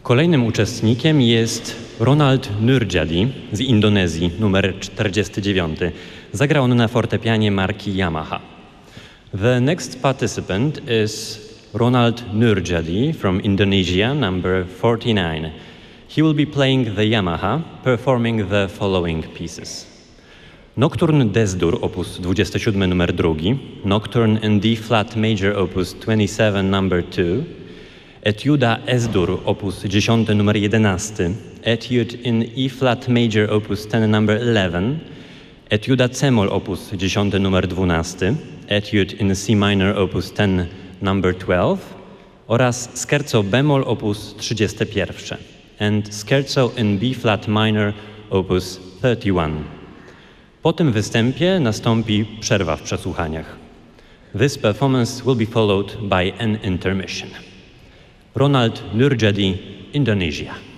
Kolejnym uczestnikiem jest Ronald Nurjadi z Indonezji, numer 49. Zagrał on na fortepianie marki Yamaha. The next participant is Ronald Nurjadi from Indonesia, number 49. He will be playing the Yamaha, performing the following pieces. Nocturne Des-dur, opus 27, numer 2, Nocturne in D-flat major, opus 27, number 2, Etiuda Es-dur, opus 10, numer 11, Etude in E-flat major, opus 10, number 11, Etiuda C-moll, opus 10, numer 12, Etude in C minor, opus 10, number 12 oraz Scherzo B-moll, opus 31 and Scherzo in B-flat minor, opus 31. Po tym występie nastąpi przerwa w przesłuchaniach. This performance will be followed by an intermission. Ronald Nurjadi, Indonesia.